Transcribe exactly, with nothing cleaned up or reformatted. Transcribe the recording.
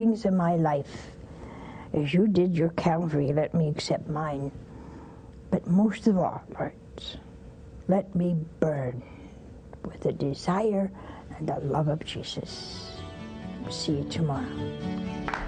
things in my life. As you did your Calvary, let me accept mine. But most of all, Lord, let me burn with the desire and the love of Jesus. See you tomorrow.